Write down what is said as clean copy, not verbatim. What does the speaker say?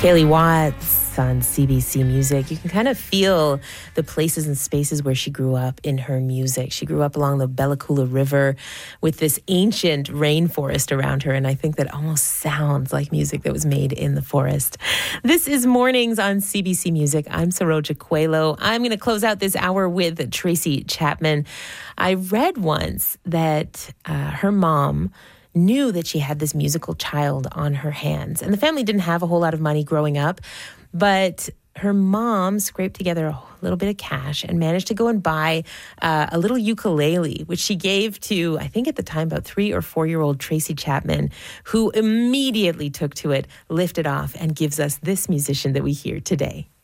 Kaylee Watts on CBC Music. You can kind of feel the places and spaces where she grew up in her music. She grew up along the Bella Coola River with this ancient rainforest around her, and I think that almost sounds like music that was made in the forest. This is Mornings on CBC Music. I'm Saroja Coelho. I'm going to close out this hour with Tracy Chapman. I read once that her mom knew that she had this musical child on her hands. And the family didn't have a whole lot of money growing up, but her mom scraped together a little bit of cash and managed to go and buy a little ukulele, which she gave to, I think at the time, about 3 or 4-year-old Tracy Chapman, who immediately took to it, lifted off, and gives us this musician that we hear today.